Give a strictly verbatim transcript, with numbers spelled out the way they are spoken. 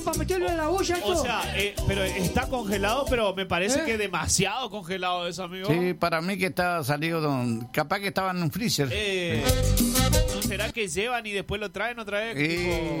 para meterlo en la olla esto. O sea, eh, pero está congelado, pero me parece ¿Eh? que demasiado congelado eso, amigo. Sí, para mí que está salido, don, capaz que estaba en un freezer. Eh, ¿No será que llevan y después lo traen otra vez? Eh, tipo...